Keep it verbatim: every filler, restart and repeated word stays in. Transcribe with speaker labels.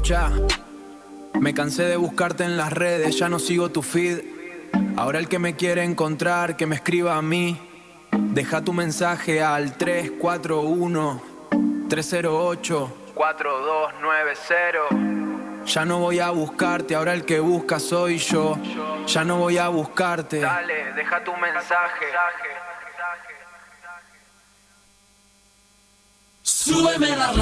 Speaker 1: Escucha, me cansé de buscarte en las redes, ya no sigo tu feed. Ahora el que me quiere encontrar, que me escriba a mí. Deja tu mensaje al tres cuatro uno, tres cero ocho, cuatro dos nueve cero. Ya no voy a buscarte, ahora el que busca soy yo. Ya no voy a buscarte. Dale, deja tu mensaje.
Speaker 2: Súbeme la